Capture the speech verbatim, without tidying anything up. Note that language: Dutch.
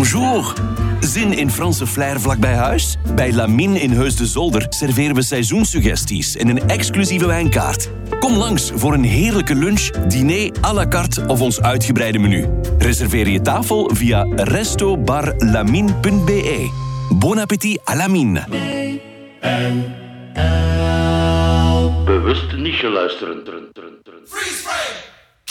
Bonjour. Zin in Franse flair vlak bij huis? Bij Lamine in Heus de Zolder serveren we seizoenssuggesties en een exclusieve wijnkaart. Kom langs voor een heerlijke lunch, diner à la carte of ons uitgebreide menu. Reserveer je tafel via resto bar lamine punt b e. Bon appétit à Lamine. Bewust niet geluisterd. Freeze frame!